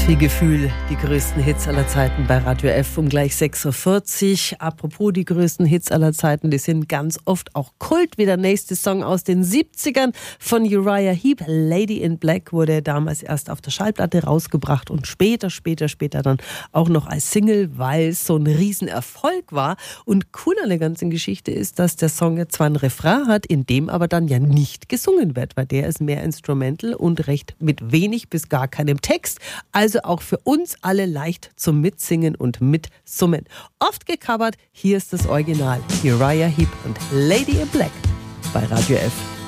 Viel Gefühl, die größten Hits aller Zeiten bei Radio F um gleich 6.40 Uhr. Apropos die größten Hits aller Zeiten, die sind ganz oft auch Kult, wie der nächste Song aus den 70ern von Uriah Heep. Lady in Black wurde damals erst auf der Schallplatte rausgebracht und später dann auch noch als Single, weil es so ein Riesenerfolg war. Und cool an der ganzen Geschichte ist, dass der Song jetzt zwar ein Refrain hat, in dem aber dann ja nicht gesungen wird, weil der ist mehr Instrumental und recht mit wenig bis gar keinem Text. Also auch für uns alle leicht zum Mitsingen und Mitsummen. Oft gecovert, hier ist das Original. Uriah Heep und Lady in Black bei Radio F.